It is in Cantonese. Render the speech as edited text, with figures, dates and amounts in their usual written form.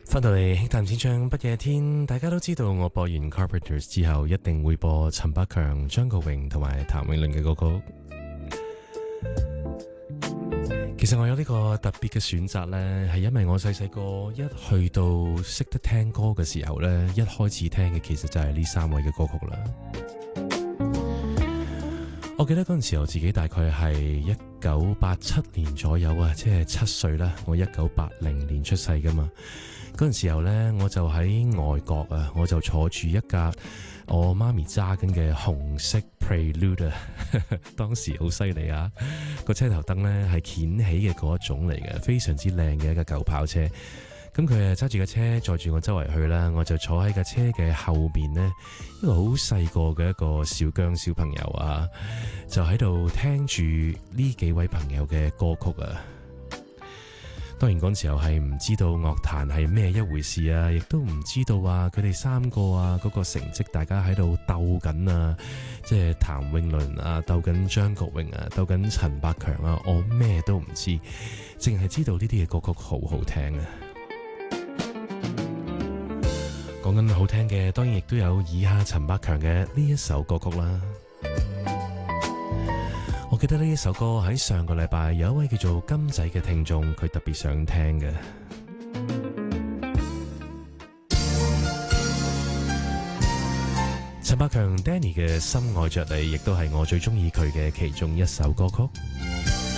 翻到嚟輕談淺唱不夜天，大家都知道我播完 Carpenters 之後一定會播陳百強、張國榮同埋譚詠麟嘅歌曲。其實我有呢個特別嘅選擇呢，係因為我細細個一去到識得聽歌嘅時候呢，一開始聽嘅其實就係呢三位嘅歌曲啦。我記得嗰陣時候自己大概係1987年左右啊，即係7歲啦。我1980年出世噶嘛，嗰陣時候呢，我就喺外國啊，我就坐住一架我媽咪揸緊嘅紅色 Prelude 啊，當時好犀利啊，個車頭燈呢係掀起嘅嗰一種嚟嘅，非常之靚嘅一架舊跑車。咁佢揸住架車載住我周圍去啦，我就坐喺架車嘅後邊呢，一個好細個嘅一個小姜小朋友啊，就喺度聽住呢幾位朋友嘅歌曲啊。當然嗰時候係唔知道樂壇係咩一回事啊，亦都唔知道啊佢哋三個啊嗰個成績大家喺度鬥緊啊，即係譚詠麟啊鬥緊張國榮啊鬥緊陳百強啊，我咩都唔知，淨係知道呢啲嘅歌曲好好聽啊。講緊好聽嘅，當然亦都有以下陳百強嘅呢一首歌曲啦。我記得呢一首歌喺上個禮拜有一位叫做金仔嘅聽眾，佢特別想聽嘅。陳百強 Danny 嘅《深愛着你》亦都係我最中意佢嘅其中一首歌曲。